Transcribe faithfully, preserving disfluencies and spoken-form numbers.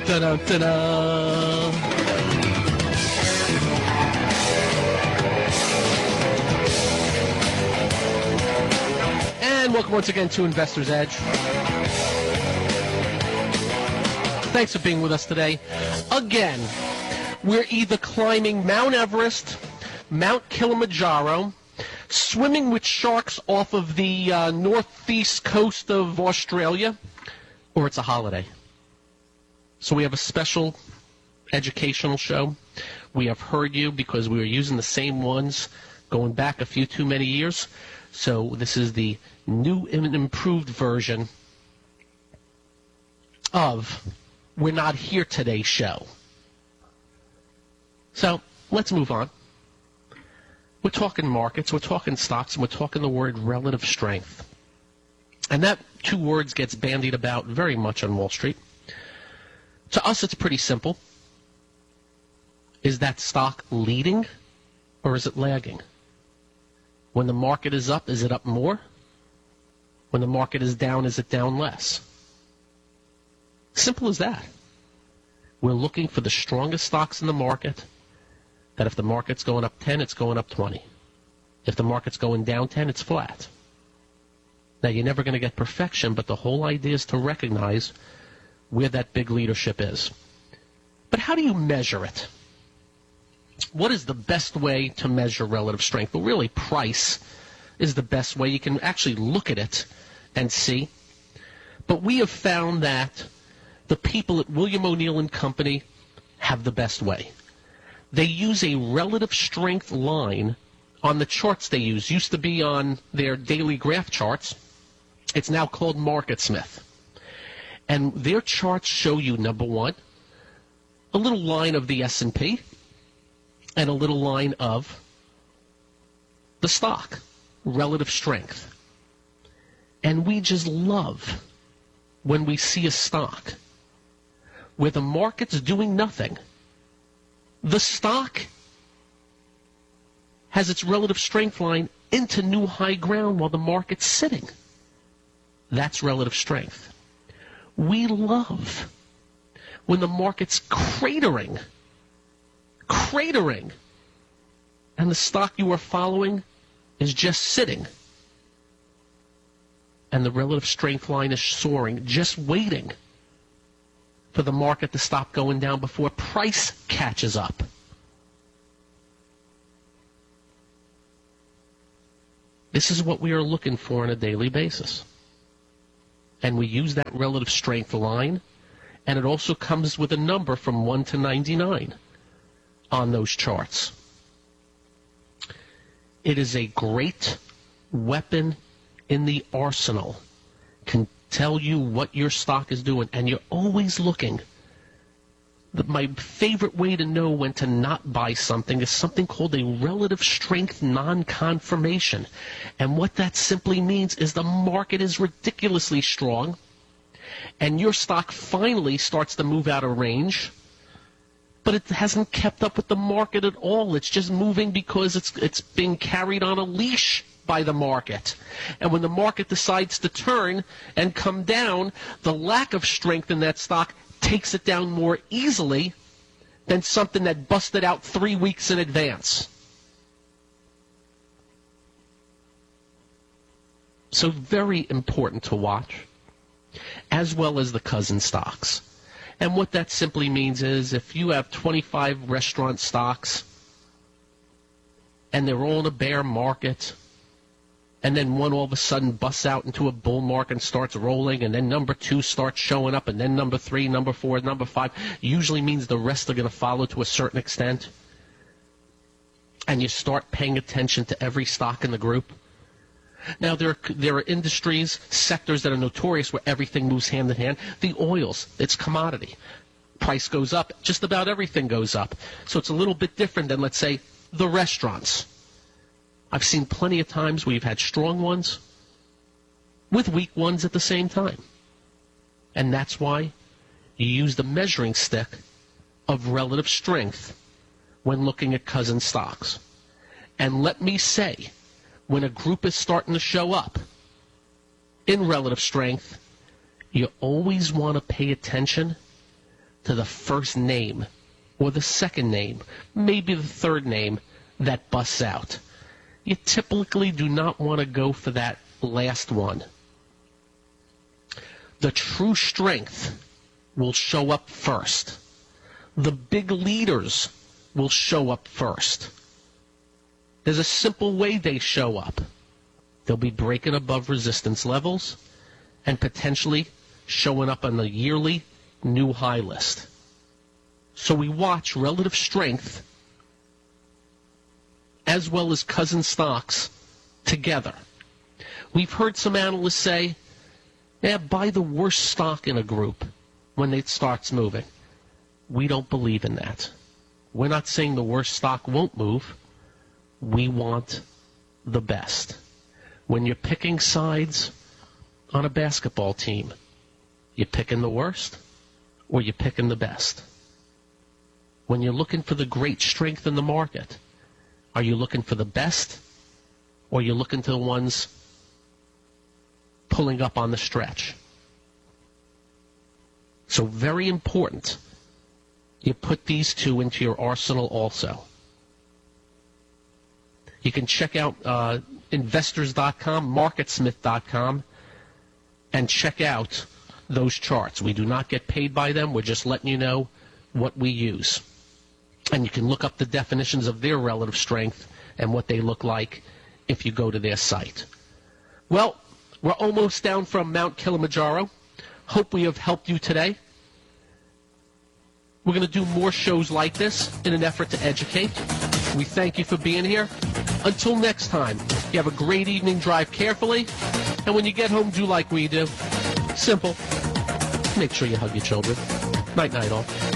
Da-da-da-da. And welcome once again to Investor's Edge. Thanks for being with us today. Again, we're either climbing Mount Everest, Mount Kilimanjaro, swimming with sharks off of the uh, northeast coast of Australia, or it's a holiday. So we have a special educational show. We have heard you because we were using the same ones going back a few too many years. So this is the new and improved version of We're Not Here Today show. So let's move on. We're talking markets, we're talking stocks, and we're talking the word relative strength. And that two words gets bandied about very much on Wall Street. To us, it's pretty simple. Is that stock leading or is it lagging? When the market is up, is it up more? When the market is down, is it down less? Simple as that. We're looking for the strongest stocks in the market, that if the market's going up ten, it's going up twenty. If the market's going down ten, it's flat. Now, you're never going to get perfection, but the whole idea is to recognize where that big leadership is. But how do you measure it? What is the best way to measure relative strength? Well, really, price is the best way. You can actually look at it and see. But we have found that the people at William O'Neill and Company have the best way. They use a relative strength line on the charts they use. Used to be on their daily graph charts. It's now called MarketSmith. And their charts show you, number one, a little line of the S and P and a little line of the stock, relative strength. And we just love when we see a stock where the market's doing nothing. The stock has its relative strength line into new high ground while the market's sitting. That's relative strength. We love when the market's cratering, cratering, and the stock you are following is just sitting. And the relative strength line is soaring, just waiting for the market to stop going down before price catches up. This is what we are looking for on a daily basis. And we use that relative strength line, and it also comes with a number from one to ninety-nine on those charts. It is a great weapon in the arsenal. Can tell you what your stock is doing, and you're always looking. The, my favorite way to know when to not buy something is something called a relative strength non-confirmation. And what that simply means is the market is ridiculously strong, and your stock finally starts to move out of range, but it hasn't kept up with the market at all. It's just moving because it's it's being carried on a leash by the market. And when the market decides to turn and come down, the lack of strength in that stock takes it down more easily than something that busted out three weeks in advance. So very important to watch, as well as the cousin stocks. And what that simply means is if you have twenty-five restaurant stocks and they're all in a bear market, and then one all of a sudden busts out into a bull market and starts rolling, and then number two starts showing up, and then number three, number four, number five, usually means the rest are going to follow to a certain extent. And you start paying attention to every stock in the group. Now, there are, there are industries, sectors that are notorious where everything moves hand in hand. The oils, it's commodity. Price goes up, just about everything goes up. So it's a little bit different than, let's say, the restaurants. I've seen plenty of times where you've had strong ones with weak ones at the same time. And that's why you use the measuring stick of relative strength when looking at cousin stocks. And let me say, when a group is starting to show up in relative strength, you always want to pay attention to the first name or the second name, maybe the third name that busts out. You typically do not want to go for that last one. The true strength will show up first. The big leaders will show up first. There's a simple way they show up. They'll be breaking above resistance levels and potentially showing up on the yearly new high list. So we watch relative strength as well as cousin stocks together. We've heard some analysts say, yeah, buy the worst stock in a group when it starts moving. We don't believe in that. We're not saying the worst stock won't move. We want the best. When you're picking sides on a basketball team, you picking the worst or you picking the best? When you're looking for the great strength in the market, are you looking for the best or are you looking to the ones pulling up on the stretch? So very important, you put these two into your arsenal also. You can check out uh, investors dot com, market smith dot com, and check out those charts. We do not get paid by them. We're just letting you know what we use. And you can look up the definitions of their relative strength and what they look like if you go to their site. Well, we're almost down from Mount Kilimanjaro. Hope we have helped you today. We're going to do more shows like this in an effort to educate. We thank you for being here. Until next time, you have a great evening, drive carefully, and when you get home, do like we do. Simple. Make sure you hug your children. Night, night, all.